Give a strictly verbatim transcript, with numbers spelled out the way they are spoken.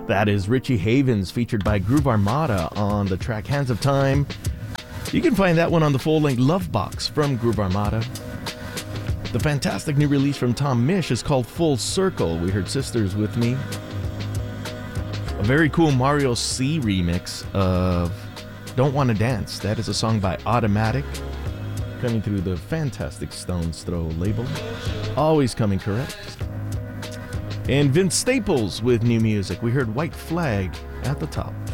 That is Richie Havens, featured by Groove Armada on the track Hands of Time. You can find that one on the full-length Love Box from Groove Armada. The fantastic new release from Tom Misch is called Full Circle. We heard Sisters With Me. A very cool Mario C remix of Don't Wanna Dance. That is a song by Automatic, coming through the fantastic Stone's Throw label. Always coming correct. And Vince Staples with new music. We heard White Flag at the top.